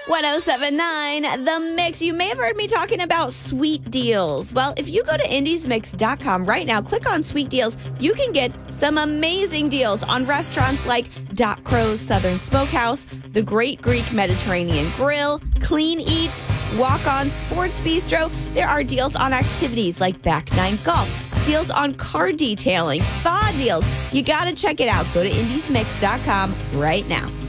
1079 The Mix. You may have heard me talking about sweet deals. Well, if you go to indiesmix.com right now, click on sweet deals, you can get some amazing deals on restaurants like Doc Crow's Southern Smokehouse, the Great Greek Mediterranean Grill, Clean Eats, Walk On Sports Bistro. There are deals on activities like Back Nine Golf, deals on car detailing, spa deals. You got to check it out. Go to indiesmix.com right now.